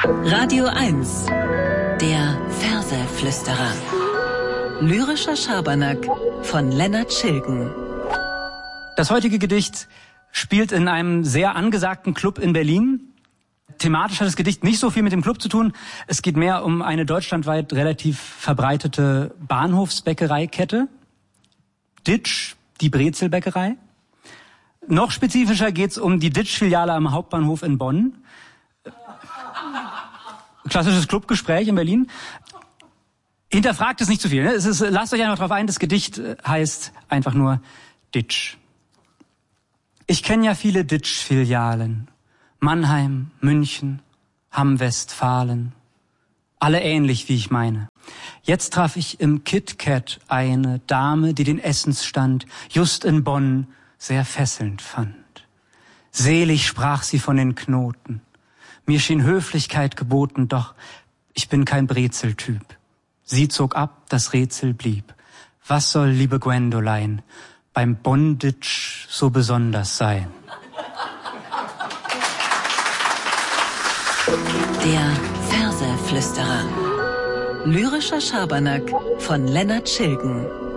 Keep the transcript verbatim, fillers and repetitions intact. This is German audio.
Radio eins, der Verseflüsterer. Lyrischer Schabernack von Lennart Schilgen. Das heutige Gedicht spielt in einem sehr angesagten Club in Berlin. Thematisch hat das Gedicht nicht so viel mit dem Club zu tun. Es geht mehr um eine deutschlandweit relativ verbreitete Bahnhofsbäckereikette. Ditsch, die Brezelbäckerei. Noch spezifischer geht's um die Ditsch-Filiale am Hauptbahnhof in Bonn. Klassisches Clubgespräch in Berlin. Hinterfragt es nicht zu viel. Ne? Es ist, lasst euch einfach drauf ein, das Gedicht heißt einfach nur Ditsch. Ich kenne ja viele Ditsch-Filialen. Mannheim, München, Hamm-Westfalen. Alle ähnlich, wie ich meine. Jetzt traf ich im KitKat eine Dame, die den Essensstand just in Bonn sehr fesselnd fand. Selig sprach sie von den Knoten. Mir schien Höflichkeit geboten, doch ich bin kein Brezeltyp. Sie zog ab, das Rätsel blieb. Was soll, liebe Gwendolein, beim Bonn-Ditsch so besonders sein? Der Verseflüsterer. Lyrischer Schabernack von Lennart Schilgen.